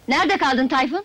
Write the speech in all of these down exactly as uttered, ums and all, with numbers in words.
Nerede kaldın Tayfun?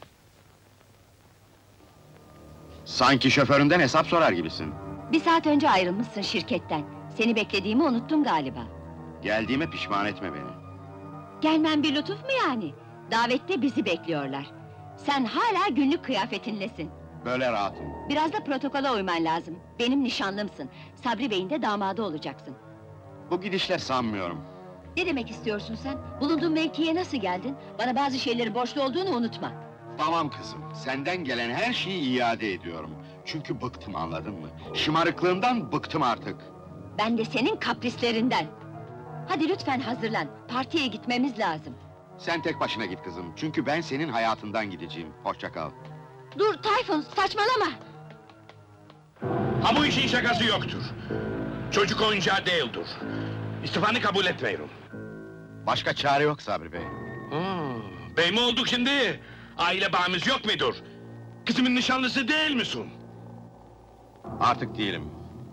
Sanki şoföründen hesap sorar gibisin. Bir saat önce ayrılmışsın şirketten. Seni beklediğimi unuttun galiba. Geldiğime pişman etme beni. Gelmem bir lütuf mu yani? Davette bizi bekliyorlar. Sen hala günlük kıyafetinlesin. Böyle rahatım. Biraz da protokola uyman lazım. Benim nişanlımsın. Sabri Bey'in de damadı olacaksın. Bu gidişle sanmıyorum. Ne demek istiyorsun sen? Bulunduğun mevkiye nasıl geldin? Bana bazı şeyleri borçlu olduğunu unutma. Tamam kızım, senden gelen her şeyi iade ediyorum. Çünkü bıktım, anladın mı? Şımarıklığından bıktım artık. Ben de senin kaprislerinden. Hadi lütfen hazırlan. Partiye gitmemiz lazım. Sen tek başına git kızım, çünkü ben senin hayatından gideceğim. Hoşça kal. Dur Tayfun, saçmalama! Ha bu işin şakası yoktur. Çocuk oyuncağı değildir. İstifanı kabul etmiyorum. Başka çare yok Sabri Bey. Ha, bey mi olduk şimdi? Aile bağımız yok mudur? Kızımın nişanlısı değil misin? Artık değilim.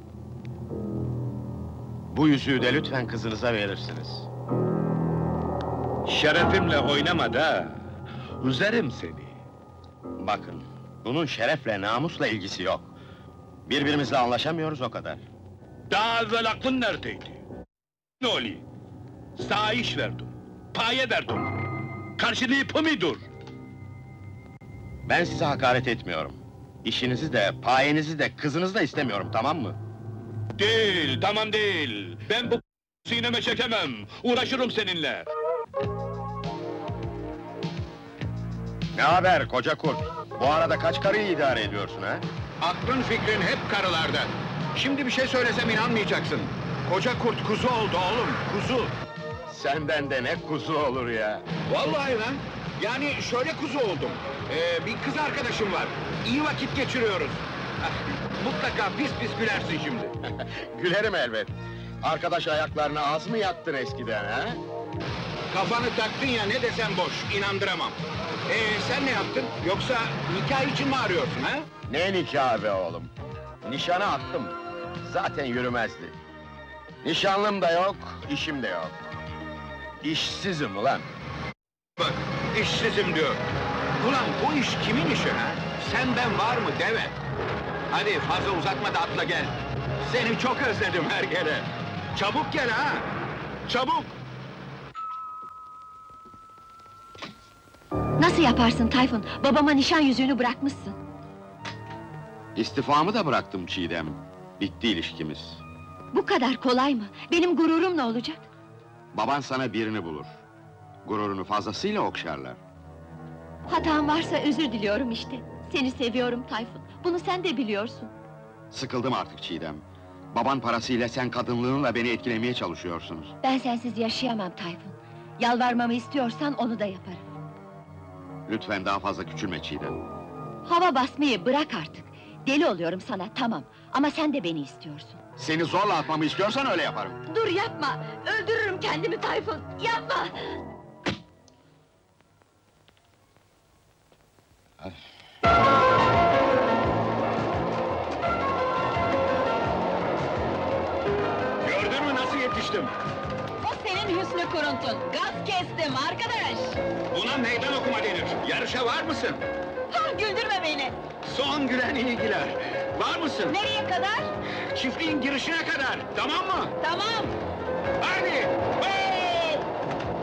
Bu yüzüğü de lütfen kızınıza verirsiniz. Şerefimle oynama da, üzerim seni. Bakın, bunun şerefle, namusla ilgisi yok. Birbirimizle anlaşamıyoruz, o kadar. Daha evvel aklın neredeydi? Ne oluyor? Sana iş verdim, paye verdim. Karşılığı bu mudur? Ben size hakaret etmiyorum. İşinizi de, payenizi de, kızınızı da istemiyorum, tamam mı? Değil, tamam değil. Ben bu sineme çekemem. Uğraşırım seninle. Ne haber koca kurt? Bu arada kaç karıyı idare ediyorsun ha? Aklın fikrin hep karılarda. Şimdi bir şey söylesem inanmayacaksın. Koca kurt kuzu oldu oğlum, kuzu. Senden de ne kuzu olur ya! Vallahi lan. Yani şöyle kuzu oldum. Ee, bir kız arkadaşım var. İyi vakit geçiriyoruz. Ah, mutlaka pis pis gülersin şimdi. Gülerim elbet. Arkadaş ayaklarına az mı yattın eskiden ha? Kafanı taktın ya, ne desem boş, inandıramam. Ee, sen ne yaptın? Yoksa nikah için mi arıyorsun ha? Ne nikahı be oğlum? Nişana attım. Zaten yürümezdi. Nişanlım da yok, işim de yok. İşsizim ulan! Bak, işsizim diyor. Ulan bu iş kimin işi ha? Sen ben var mı deve? Hadi fazla uzatma da atla gel. Seni çok özledim her gele. Çabuk gel ha! Çabuk! Nasıl yaparsın Tayfun? Babama nişan yüzüğünü bırakmışsın. İstifamı da bıraktım Çiğdem. Bitti ilişkimiz. Bu kadar kolay mı? Benim gururum ne olacak? Baban sana birini bulur. Gururunu fazlasıyla okşarlar. Hatam varsa özür diliyorum işte. Seni seviyorum Tayfun. Bunu sen de biliyorsun. Sıkıldım artık Çiğdem. Baban parasıyla sen kadınlığınla beni etkilemeye çalışıyorsunuz. Ben sensiz yaşayamam Tayfun. Yalvarmamı istiyorsan onu da yaparım. Lütfen daha fazla küçülme Çiğdem. Hava basmayı bırak artık. Deli oluyorum sana, tamam. Ama sen de beni istiyorsun. Seni zorla atmamı istiyorsan öyle yaparım. Dur yapma! Öldürürüm kendimi Tayfun! Yapma! Gördün mü nasıl yetiştim? O senin hüsnü kuruntun! Gaz kestim arkadaş! Buna meydan okuma denir. Yarışa var mısın? Ha, güldürme beni! Son gülen iyi güler. Var mısın? Nereye kadar? Çiftliğin girişine kadar, tamam mı? Tamam! Hadi! Hey!